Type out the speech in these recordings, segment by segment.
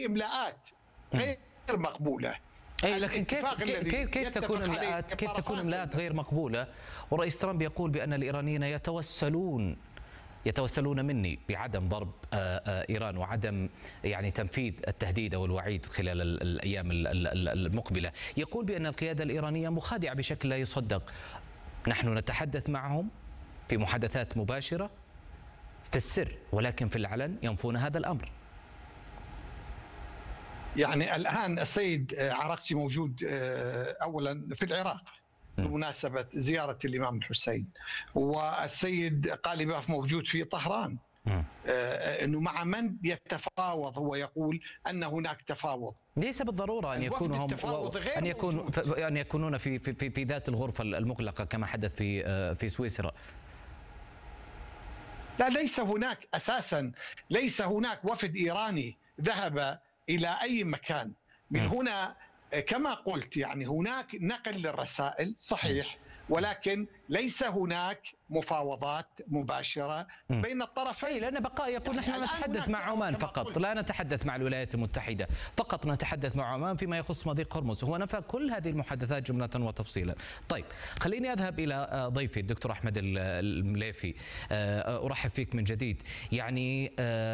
هذه إملاءات غير مقبولة. اي لكن كيف تكون املاءات غير مقبوله والرئيس ترامب يقول بان الايرانيين يتوسلون مني بعدم ضرب ايران وعدم يعني تنفيذ التهديد او الوعيد خلال الايام المقبله، يقول بان القياده الايرانيه مخادعه بشكل لا يصدق. نحن نتحدث معهم في محادثات مباشره في السر، ولكن في العلن ينفون هذا الامر. يعني الآن السيد عراقجي موجود أولا في العراق بمناسبة زيارة الإمام الحسين، والسيد قالباف موجود في طهران. أنه مع من يتفاوض؟ هو يقول أن هناك تفاوض. ليس بالضرورة أن يكونوا هم أن يكونون في ذات الغرفة المغلقة كما حدث في سويسرا. لا، ليس هناك أساسا، ليس هناك وفد إيراني ذهب إلى أي مكان من هنا. كما قلت يعني هناك نقل للرسائل صحيح، ولكن ليس هناك مفاوضات مباشرة بين الطرفين. لأن بقاء يقول نحن نتحدث مع عمان فقط، لا نتحدث مع الولايات المتحدة، فقط نتحدث مع عمان فيما يخص مضيق هرمز. هو نفى كل هذه المحادثات جملة وتفصيلا. طيب خليني أذهب إلى ضيفي الدكتور أحمد المليفي. أرحب فيك من جديد. يعني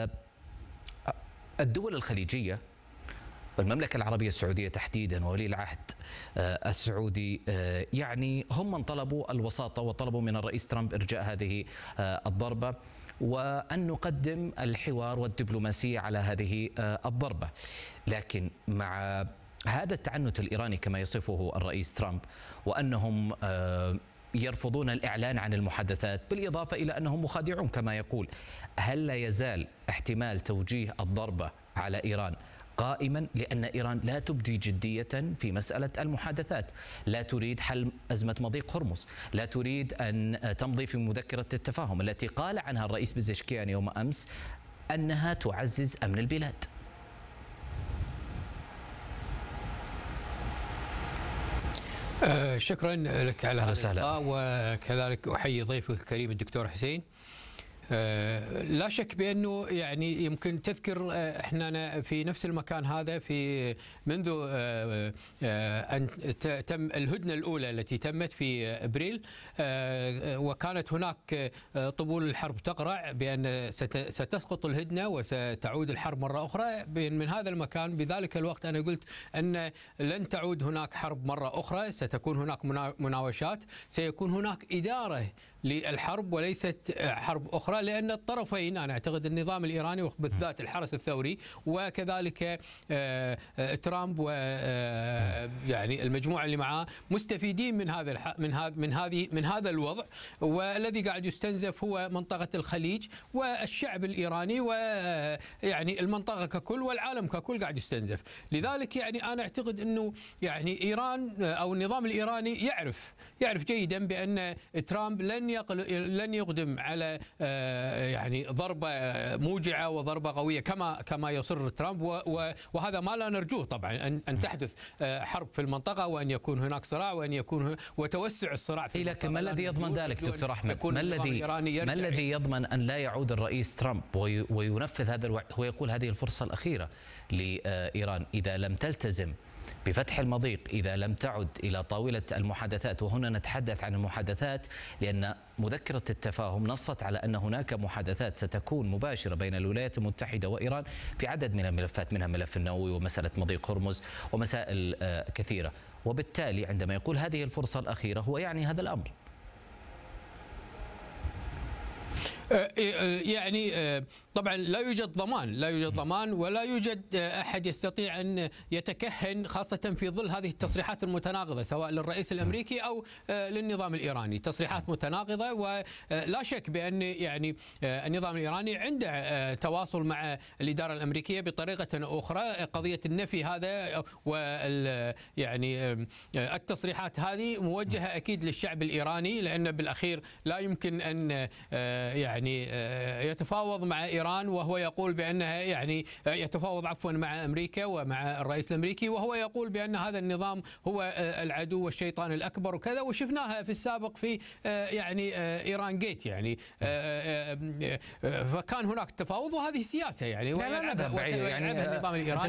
الدول الخليجية والمملكة العربية السعودية تحديدا وولي العهد السعودي يعني هم من طلبوا الوساطة وطلبوا من الرئيس ترامب إرجاء هذه الضربة وأن نقدم الحوار والدبلوماسية على هذه الضربة. لكن مع هذا التعنت الإيراني كما يصفه الرئيس ترامب وأنهم يرفضون الإعلان عن المحادثات بالإضافة إلى أنهم مخادعون كما يقول، هل لا يزال احتمال توجيه الضربة على إيران قائما؟ لأن إيران لا تبدي جدية في مسألة المحادثات، لا تريد حل أزمة مضيق هرمز، لا تريد أن تمضي في مذكرة التفاهم التي قال عنها الرئيس بزشكيان يوم أمس أنها تعزز أمن البلاد. شكرا لك على هذا اللقاء، وكذلك أحيي ضيفك الكريم الدكتور حسين. لا شك بأنه يعني يمكن تذكر احنا في نفس المكان هذا في منذ أن تم الهدنة الأولى التي تمت في أبريل، وكانت هناك طبول الحرب تقرع بأن ستسقط الهدنة وستعود الحرب مرة أخرى. من هذا المكان بذلك الوقت أنا قلت أن لن تعود هناك حرب مرة أخرى، ستكون هناك مناوشات، سيكون هناك إدارة للحرب وليست حرب أخرى، لأن الطرفين أنا أعتقد النظام الإيراني وبالذات الحرس الثوري وكذلك ترامب ويعني المجموعة اللي معاه مستفيدين من هذا الوضع، والذي قاعد يستنزف هو منطقة الخليج والشعب الإيراني ويعني المنطقة ككل والعالم ككل قاعد يستنزف. لذلك يعني أنا أعتقد أنه يعني إيران أو النظام الإيراني يعرف جيدا بأن ترامب لن يقدم على يعني ضربة موجعة وضربة قوية كما يصر ترامب، وهذا ما لا نرجوه طبعا أن تحدث حرب في المنطقة وأن يكون هناك صراع وأن يكون وتوسع الصراع في المنطقة. لكن ما الذي يضمن ذلك دكتور أحمد؟ ما الذي يضمن أن لا يعود الرئيس ترامب وينفذ هذا الوعد؟ هو يقول هذه الفرصة الأخيرة لإيران إذا لم تلتزم بفتح المضيق، إذا لم تعد إلى طاولة المحادثات. وهنا نتحدث عن المحادثات لأن مذكرة التفاهم نصت على أن هناك محادثات ستكون مباشرة بين الولايات المتحدة وإيران في عدد من الملفات، منها ملف النووي ومسألة مضيق هرمز ومسائل كثيرة. وبالتالي عندما يقول هذه الفرصة الأخيرة هو يعني هذا الأمر. يعني طبعا لا يوجد ضمان ولا يوجد أحد يستطيع أن يتكهن، خاصة في ظل هذه التصريحات المتناقضة سواء للرئيس الأمريكي أو للنظام الإيراني، تصريحات متناقضة. ولا شك بأن يعني النظام الإيراني عنده تواصل مع الإدارة الأمريكية بطريقة أو أخرى. قضية النفي هذا يعني التصريحات هذه موجهة أكيد للشعب الإيراني، لأن بالأخير لا يمكن أن يعني يتفاوض مع إيران وهو يقول بأنها يعني يتفاوض عفوا مع أمريكا ومع الرئيس الأمريكي وهو يقول بأن هذا النظام هو العدو والشيطان الأكبر وكذا، وشفناها في السابق في يعني إيران جيت يعني. فكان هناك تفاوض وهذه سياسة يعني ويلعبها النظام الإيراني.